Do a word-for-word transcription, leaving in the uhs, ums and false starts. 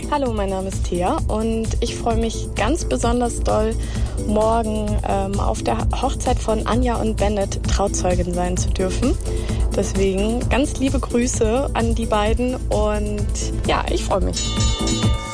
Hallo, mein Name ist Thea und ich freue mich ganz besonders doll, morgen ähm, auf der Hochzeit von Anja und Bennett Trauzeugin sein zu dürfen. Deswegen ganz liebe Grüße an die beiden und ja, ich freue mich.